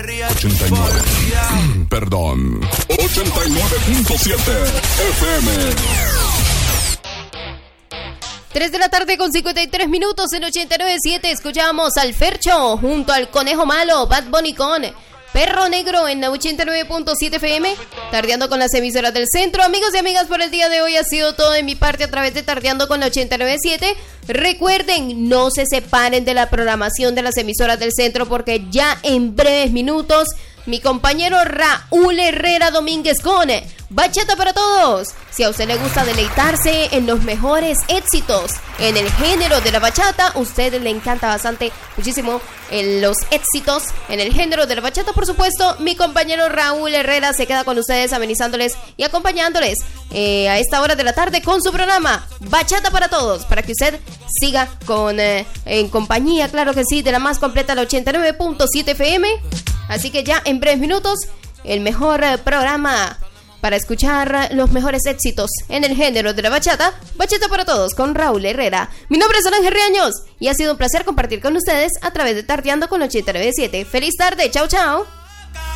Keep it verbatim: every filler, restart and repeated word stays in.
ochenta y nueve. Perdón. ochenta y nueve punto siete F M. tres de la tarde con cincuenta y tres minutos en ochenta y nueve punto siete. Escuchamos al Fercho junto al Conejo Malo, Bad Bunny con Perro Negro en ochenta y nueve punto siete F M, Tardeando con las emisoras del centro. Amigos y amigas, por el día de hoy ha sido todo de mi parte a través de Tardeando con la ochenta y nueve punto siete. Recuerden, no se separen de la programación de las emisoras del centro, porque ya en breves minutos mi compañero Raúl Herrera Domínguez con Bachata para Todos. Si a usted le gusta deleitarse en los mejores éxitos en el género de la bachata, a usted le encanta bastante, muchísimo, en los éxitos en el género de la bachata, por supuesto, mi compañero Raúl Herrera se queda con ustedes amenizándoles y acompañándoles eh, a esta hora de la tarde con su programa Bachata para Todos, para que usted siga con eh, en compañía, claro que sí, de la más completa, la ochenta y nueve punto siete F M. Así que ya en breves minutos, el mejor eh, programa para escuchar los mejores éxitos en el género de la bachata, Bachata para Todos con Raúl Herrera. Mi nombre es Solange Riaños y ha sido un placer compartir con ustedes a través de Tardeando con ochenta y nueve punto siete. ¡Feliz tarde! ¡Chao, chao!